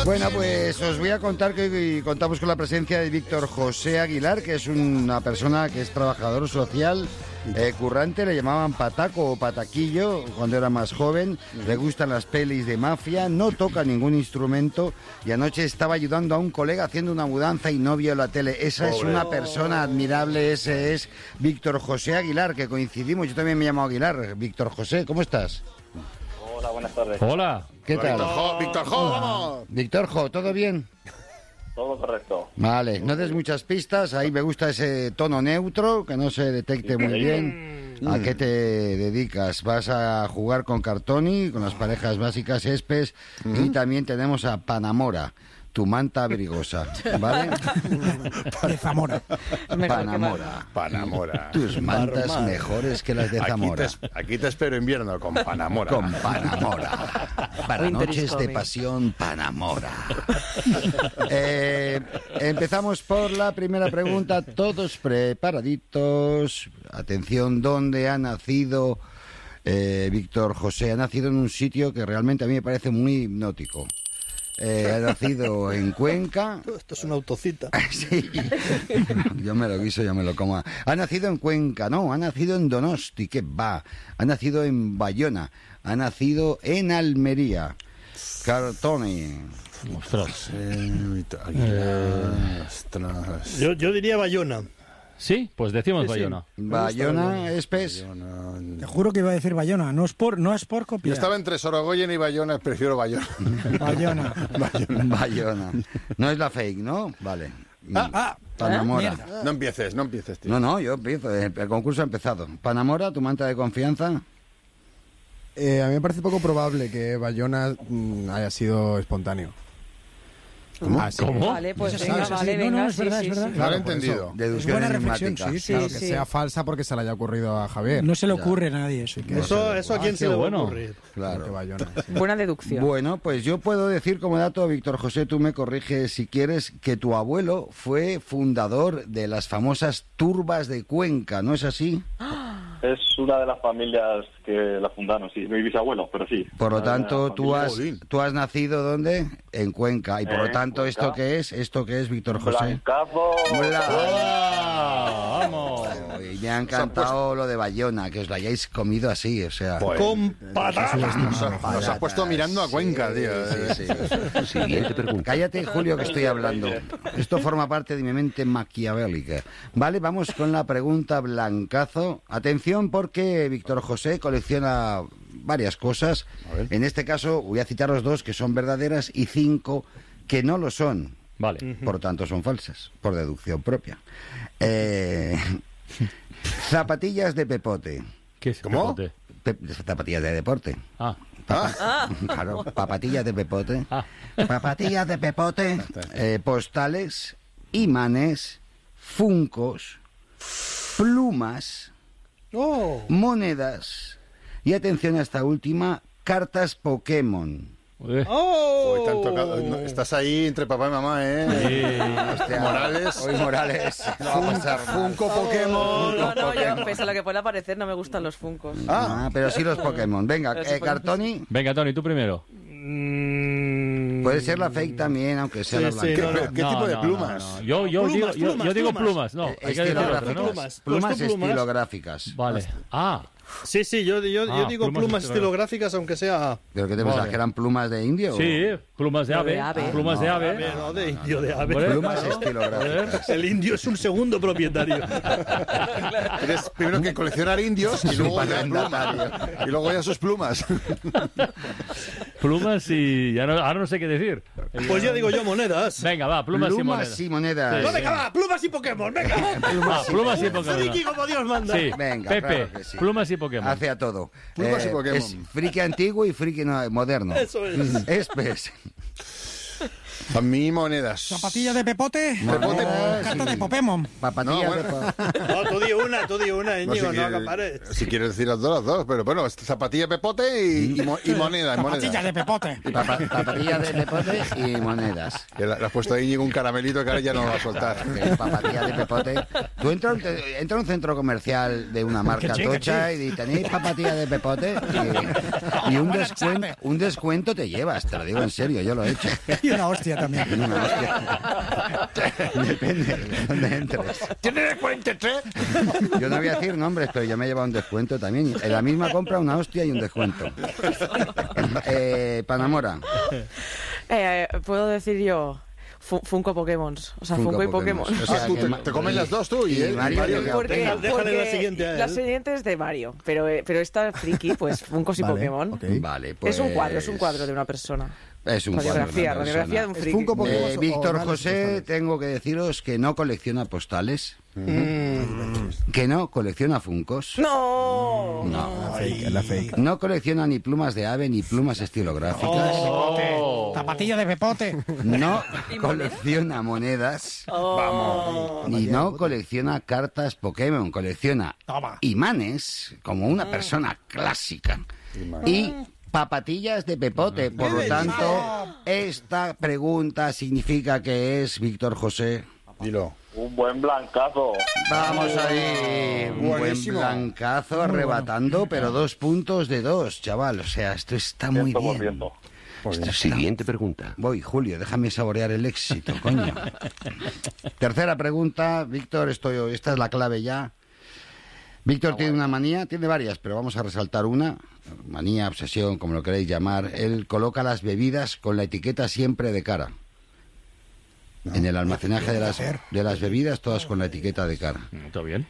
Bueno, pues os voy a contar que contamos con la presencia de Víctor José Aguilar, que es una persona que es trabajador social, currante, le llamaban pataco o pataquillo cuando era más joven, le gustan las pelis de mafia, no toca ningún instrumento y anoche estaba ayudando a un colega haciendo una mudanza y no vio la tele. Esa es una persona admirable, ese es Víctor José Aguilar, que coincidimos, yo también me llamo Aguilar. Víctor José, ¿cómo estás? Hola, buenas tardes. Hola. ¿Qué tal? Víctor Jo, vamos. Víctor Jo, ¿todo bien? Todo correcto. Vale, no des muchas pistas, ahí me gusta ese tono neutro, que no se detecte muy bien. ¿A qué te dedicas? Vas a jugar con Cartoni, con las parejas básicas Espes, y también tenemos a Panamora, tu manta abrigosa, ¿vale? De Zamora. Panamora. Tus mantas mejores que las de Zamora. Aquí te espero invierno con Panamora. Con Panamora. Para noches de pasión, Panamora. Empezamos por la primera pregunta. Todos preparaditos. Atención, ¿dónde ha nacido Víctor José? Ha nacido en un sitio que realmente a mí me parece muy hipnótico. Ha nacido en Cuenca. Esto es una autocita. Sí. Yo me lo guiso, yo me lo como. Ha nacido en Cuenca, no, ha nacido en Donosti, que va. Ha nacido en Bayona, ha nacido en Almería. Cartoni. Ostras. Ostras. Yo diría Bayona. Sí, pues decimos Sí, sí. Bayona. Bayona, Espes. Te juro que iba a decir Bayona. No es por Yo copiar. estaba entre Sorogoyen y Bayona, prefiero Bayona. Bayona. Bayona. No es la fake, ¿no? Vale. Panamora. Mierda. No empieces, tío. No, yo empiezo. El concurso ha empezado. Panamora, tu manta de confianza. A mí me parece poco probable que Bayona haya sido espontáneo. ¿Cómo? ¿Cómo? Vale, pues Eso venga, sí, vale, sí. venga, No, es verdad, sí, es verdad. sí. No lo he por entendido. eso. Deducción Buena enigmática. reflexión, sí, Sí, claro, sí. que sea falsa porque se le haya ocurrido a Javier. No se le ocurre a nadie eso. Eso a quién se le va a bueno. ocurrir. Claro. Porque Bayona, sí. Buena deducción. Bueno, pues yo puedo decir como dato, Víctor José, tú me corriges si quieres, que tu abuelo fue fundador de las famosas turbas de Cuenca, ¿no es así? Es una de las familias que la fundaron, sí. Mi bisabuelo, pero sí. Por lo Una de tanto, las Jolín. tú has nacido ¿dónde? En Cuenca. Y por lo En tanto, Cuenca. ¿esto qué es, Víctor José? Blancazo. ¡Vamos! Y me ha encantado lo de Bayona, que os lo hayáis comido así, o sea... Con patatas. Nos has puesto mirando a Cuenca, tío. Sí. Siguiente pregunta. Cállate, Julio, que estoy hablando. Esto forma parte de mi mente maquiavélica. Vale, vamos con la pregunta blancazo. Atención, porque Víctor José colecciona varias cosas. A ver. En este caso, voy a citaros 2 que son verdaderas y 5 que no lo son. Vale. Por lo tanto, son falsas, por deducción propia. Zapatillas de pepote. ¿Qué es ¿Cómo? pepote? Zapatillas de deporte. Ah, Claro, papatillas de pepote. Ah. Papatillas de pepote. Postales, imanes, funcos, plumas, Oh. monedas y, atención a esta última, cartas Pokémon. eh, Oh. Hoy te han tocado. No, estás ahí entre papá y mamá, ¿eh? Hostia, Morales. Hoy Morales. No va a pasar mal. Funko Pokémon. No, yo, pese a lo que pueda parecer, no me gustan los funcos. Ah, pero sí los Pokémon. Venga, Pero sí, Cartoni. venga, Tony, tú primero. Puede ser la fake también, aunque sea Sí, la sí, blanca. no, no. ¿Qué tipo de plumas? no. Yo digo plumas, no. Hay que decir otra, ¿no? Estilográficas. Plumas. Plumas Pues tú plumas. estilográficas. Vale. Ah, Sí, yo digo plumas plumas estilográficas, aunque sea... ¿Pero qué te pensás? Vale. ¿Que eran plumas de indio? sí, plumas de ave. de ave. Plumas de ave. No, de indio, de ave. Hombre, Plumas claro. estilográficas. El indio es un segundo propietario. Tienes primero que coleccionar indios y luego ya plumas. Y luego ya sus plumas. Plumas y... ahora no sé qué decir. Pues ya digo yo monedas. Venga, va, plumas y Plumas monedas. y monedas. Sí. No, venga, va, plumas y Pokémon, venga. Ah, plumas y Pokémon. Friki como Dios manda. Sí, Venga, Pepe, claro que sí. plumas y Pokémon. Hace a todo. Plumas y Pokémon. Es friki antiguo y friki moderno. Eso es. Espes. A mí monedas. Zapatilla de Pepote. Pepote. Carta de Popemon. Papatilla No, de bueno. No, tú di una, Íñigo, no acapares. Si quieres decir las dos, pero bueno, zapatilla Pepote y moneda. Zapatilla de Pepote. Papatilla de pepote y monedas. Que le has puesto a Íñigo un caramelito que ahora ya no lo va a soltar. Papatilla de pepote. Tú entras a un centro comercial de una marca sí, tocha y tenéis papatilla de pepote y un descuento te llevas, te lo digo en serio, yo lo he hecho. Y una hostia también. Una hostia. Depende de dónde entres. ¿Tienes 43? Yo no voy a decir nombres, pero yo me he llevado un descuento también. En la misma compra una hostia y un descuento. Panamora. Puedo decir yo Funko Pokémon. O sea, Funko y Pokémon. O sea, Tú que te comes las dos tú y él. Mario, Porque Déjale la siguiente a él. la siguiente es de Mario, pero esta friki, pues Funkos y Vale, Pokémon. ok. Vale, pues... Es un cuadro de una persona. Es un cuadro de una Radiografía de un Es friki. Funko Pokémon. Víctor o José, postales. tengo que deciros que no colecciona postales, que no colecciona Funkos, ¡No! no, Es la fake. no colecciona ni plumas de ave ni plumas estilográficas, Zapatilla de Pepote. no colecciona monedas, ni no colecciona cartas Pokémon, colecciona Toma. imanes como una persona clásica y papatillas de pepote. Por lo tanto, esta pregunta significa que es, Víctor José, Dilo. Un buen blancazo. vamos ahí, un buen Buenísimo. blancazo arrebatando, pero 2 puntos de 2, chaval. O sea, esto está muy bien. 100%. Esto está- Siguiente pregunta. Voy, Julio, déjame saborear el éxito, coño. Tercera pregunta, Víctor, esta es la clave ya. Víctor tiene una manía, tiene varias, pero vamos a resaltar una. Manía, obsesión, como lo queréis llamar. Él coloca las bebidas con la etiqueta siempre de cara. En el almacenaje de las bebidas, todas con la etiqueta de cara. Está bien.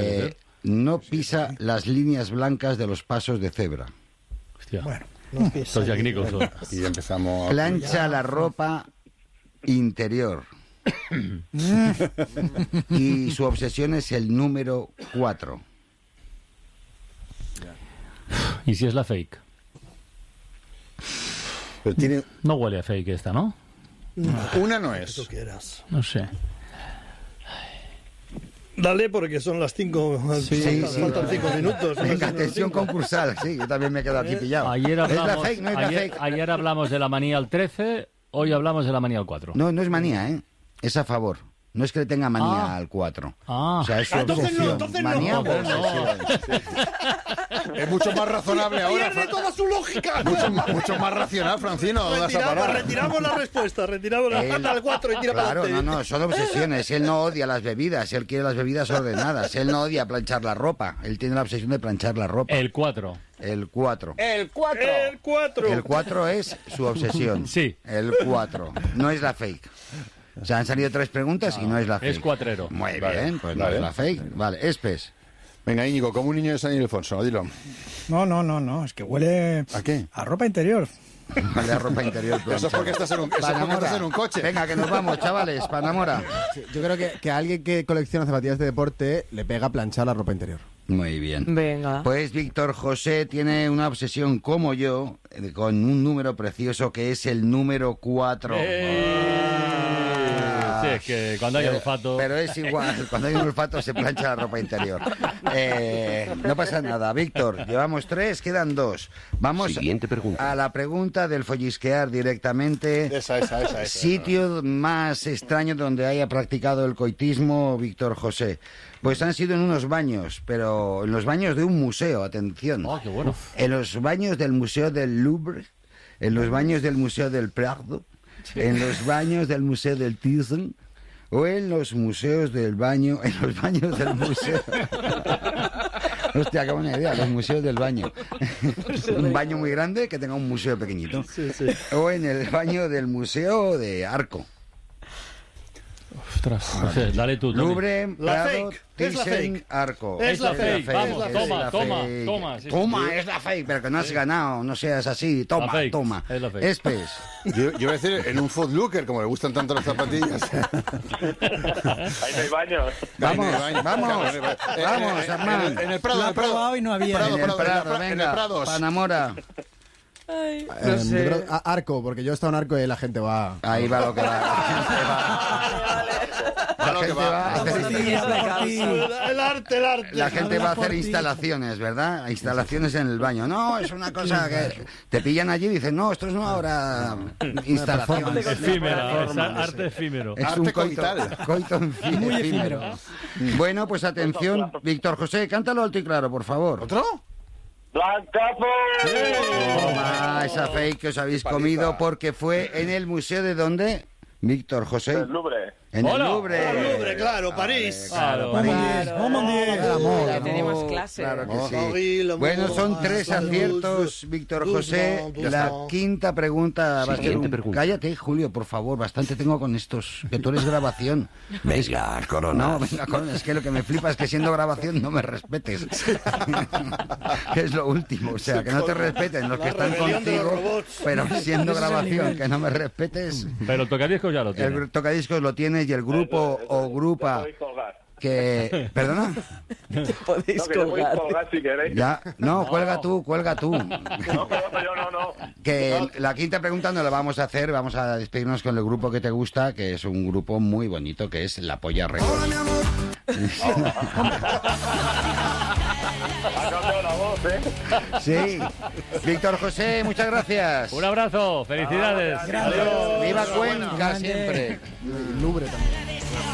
No pisa las líneas blancas de los pasos de cebra. Hostia. Bueno, no piensa. Estos Jack Nicholson. Y empezamos. Plancha la ropa interior. Y su obsesión es el número 4. ¿Y si es la fake? Pero tiene. No huele a fake esta, ¿no? Una no Tú es. quieras. No sé. Dale, porque son las 5. Sí. Faltan 5 minutos. Venga, No sé, atención cinco. concursal. Sí, yo también me he quedado aquí pillado. Ayer ¿Es la hablamos, fake? ¿No es la fake? ayer hablamos de la manía al 13, hoy hablamos de la manía al 4. No, no es manía, ¿eh? Es a favor. No es que le tenga manía Ah. al 4. Ah. O sea, es su Entonces no, obsesión. entonces no. Manía o Entonces no. obsesión. Es mucho más razonable ahora. ¡Pierde toda su lógica! Mucho más racional, Francino. No vas a parar. Retiramos la respuesta, retiramos la Él- pata al 4 y tira para Claro, no, adelante. no, son obsesiones. Él no odia las bebidas, él quiere las bebidas ordenadas. Él no odia planchar la ropa, él tiene la obsesión de planchar la ropa. El 4. El 4. El 4. El 4 es su obsesión. Sí. El 4. No es la fake. O sea, han salido 3 preguntas y no es la fake. Es cuatrero. Muy Vale, bien, pues no vale. es la fake. Vale, Espes. Venga, Íñigo, como un niño de San Ildefonso, dilo. No, es que huele ¿A qué? a ropa interior. Vale, ropa interior. Eso es porque estás en un, eso es porque Panamora. estás en un coche. Venga, que nos vamos, chavales. Panamora. Yo creo que a alguien que colecciona zapatillas de deporte le pega planchar la ropa interior. Muy bien. Venga. Pues Víctor José tiene una obsesión como yo con un número precioso que es el número 4. Sí, es que cuando hay olfato... Pero es igual, cuando hay un olfato se plancha la ropa interior. No pasa nada, Víctor, llevamos 3, quedan 2. Vamos Siguiente pregunta. a la pregunta del follisquear directamente. Esa. Sitio más extraño donde haya practicado el coitismo, Víctor José. Pues han sido en unos baños, pero en los baños de un museo, atención. Oh, qué bueno. En los baños del Museo del Louvre, en los baños del Museo del Prado, en los baños del Museo del Thyssen o en los museos del baño, en los baños del museo. Hostia, qué buena idea, los museos del baño. Un baño muy grande que tenga un museo pequeñito. Sí. O en el baño del Museo de Arco. Ostras, no sé, dale tú, Tony. Louvre, La Prado, fake, es la Thyssen, fake. Arco. Es la fake, vamos, es toma, la toma, fake. toma, sí, Toma, sí. es la fake, pero que no has ganado, no seas así. Toma, La fake, toma. es la fake. Espes. Yo iba a decir en un Footlooker, como le gustan tanto las zapatillas. Ahí no hay baños. Vamos, Vamos, vamos, Armand. En el Prado, Lo en ha el Prado. probado y no había. En el Prado, en el venga, Prados. Panamora. Ay, Yo no sé. creo- Arco, porque yo he estado en Arco y la gente va. Ahí va lo que va. La gente va a hacer El arte. La gente va a hacer por ti. instalaciones, ¿verdad? Instalaciones en el baño. No, es una cosa que te pillan allí y dicen, no, esto es una obra instalación. Efímera, es arte efímero. Es Arte un coito, coital. coito Muy efímero. Bueno, pues atención, Víctor José, cántalo alto y claro, por favor. ¿Otro? ¡Blancazo! Toma esa fake que os habéis comido porque fue en el museo de ¿dónde? Víctor José. El Louvre. En el Hola. Louvre. El Louvre, claro, París. Claro. Vamos 10, vamos 10. Ya tenemos clase. Claro que sí. Henri, l'amour, Bueno, son 3 salud, aciertos, Víctor José. doucement, La doucement. quinta pregunta va a ser Siguiente un... pregunta. Cállate, Julio, por favor. Bastante tengo con estos. Que tú eres grabación. Venga, Corona. No, venga, Corona, es que lo que me flipa es que siendo grabación no me respetes. Que es lo último. O sea, que no te respeten los que están rebelión de los contigo, robots. pero siendo Ese es el grabación, nivel. que no me respetes. Pero el tocadiscos ya lo tiene. El tocadiscos lo tienes y el grupo o grupa Podéis colgar. que... ¿Perdona? Podéis No, que ya podéis colgar. colgar si queréis. Ya, no, cuelga tú, cuelga tú. No, yo no. Que la quinta pregunta no la vamos a hacer, vamos a despedirnos con el grupo que te gusta, que es un grupo muy bonito, que es La Polla Records. Ha cambiado la voz, ¿eh? Sí. Víctor José, muchas gracias. Un abrazo, felicidades. Viva Cuenca Grande. siempre. Louvre también.